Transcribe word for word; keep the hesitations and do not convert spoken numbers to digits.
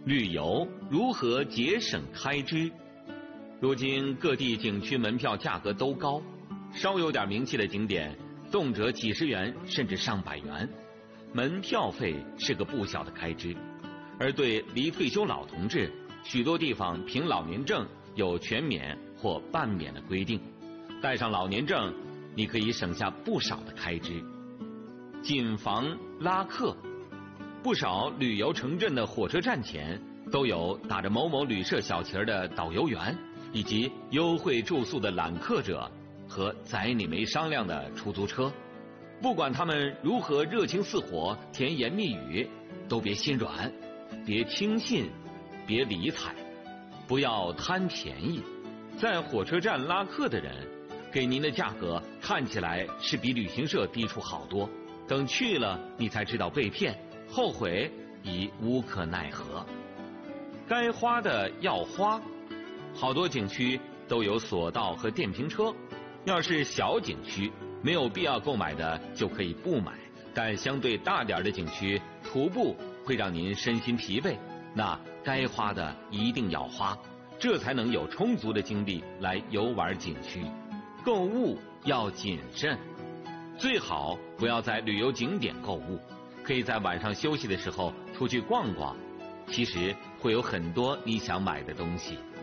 旅游如何节省开支？如今各地景区门票价格都高，稍有点名气的景点，动辄几十元甚至上百元，门票费是个不小的开支。而对离退休老同志，许多地方凭老年证有全免或半免的规定，带上老年证，你可以省下不少的开支。谨防拉客。不少旅游城镇的火车站前都有打着某某旅社小旗儿的导游员，以及优惠住宿的揽客者和宰你没商量的出租车。不管他们如何热情似火、甜言蜜语，都别心软，别轻信，别理睬，不要贪便宜。在火车站拉客的人给您的价格看起来是比旅行社低出好多，等去了你才知道被骗，后悔已无可奈何。该花的要花，好多景区都有索道和电瓶车，要是小景区没有必要购买的就可以不买，但相对大点的景区徒步会让您身心疲惫，那该花的一定要花，这才能有充足的精力来游玩景区。购物要谨慎，最好不要在旅游景点购物，可以在晚上休息的时候出去逛逛，其实会有很多你想买的东西。